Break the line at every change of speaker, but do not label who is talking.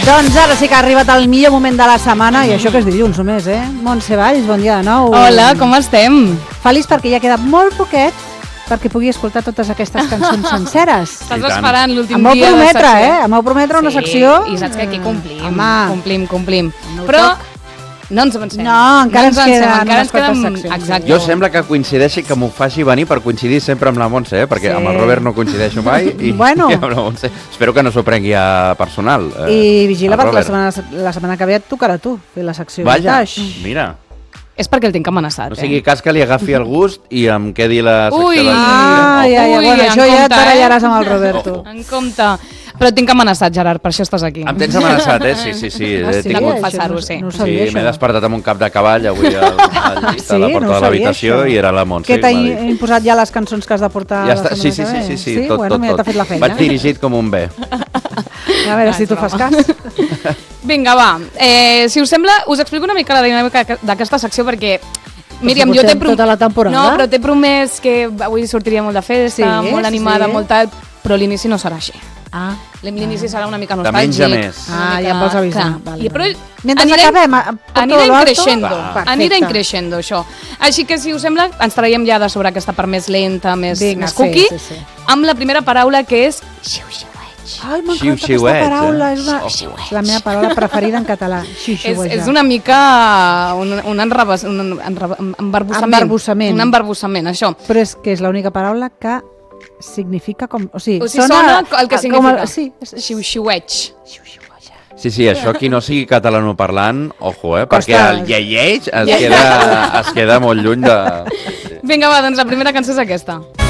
Doncs ara sí que ha arribat el millor moment de la setmana, i això que és dilluns només, Montse Valls, bon dia de nou.
Hola, com estem?
Feliç perquè ja queda molt poquet perquè pugui escoltar totes aquestes cançons senceres.
Estàs esperant l'últim
dia
de la secció.
Em vau prometre una secció.
I saps que aquí complim,
Home.
complim.
No
Però no ens avancem.
No, encara ens queden unes quantes seccions.
Exacte.
Jo sembla que coincideixi, que m'ho faci venir per coincidir sempre amb la Montse, perquè amb el Robert no coincideixo mai i amb la Montse. Espero que no s'ho prengui a personal.
I vigila perquè la setmana que ve et tocarà a tu fer la secció
vintage. Mira.
És perquè el tinc amenaçat.
No sigui cas que li agafi el gust i em quedi la secció.
Ui,
bueno, això ja et barallaràs amb el Roberto.
En compte. Però et tinc amenaçat, Gerard, per això estàs aquí.
Em tens amenaçat, Sí.
De confessar-ho, sí.
Sí, m'he despertat amb un cap de cavall avui al llit a la porta de l'habitació i era la Montse.
Què t'ha imposat ja les cançons que has de portar la setmana que ve?
Sí, tot.
Bueno, ja t'ha fet la feina.
Vaig dirigit com un bé.
A veure si tu fas cas.
Vinga, va. Si us sembla, us explico una mica la dinàmica d'aquesta secció perquè... Míriam, jo t'he
tota la temporada.
No, però t'he promès que avui sortiria molt de festa, molt animada, molt tal, però l'inici no serà així. L'inici serà una mica nostàlgic.
De menys a més.
Ja em vols avisar.
Però
mentre acabem,
anirem creixendo, això. Així que, si us sembla, ens traiem ja de sobre aquesta part més lenta, més cookie, amb la primera paraula, que és xiu-xiueig.
Ai, m'encanta aquesta paraula, és la meva paraula preferida en català.
És una mica un embarbussament. Un embarbussament, això.
Però és que és l'única paraula que significa com... O sigui,
sona el que significa.
Sí,
xiu-xiueig.
Sí, això qui no sigui catalanoparlant, ojo, perquè el lleieix es queda molt lluny de...
Vinga, va, doncs la primera cançó és aquesta.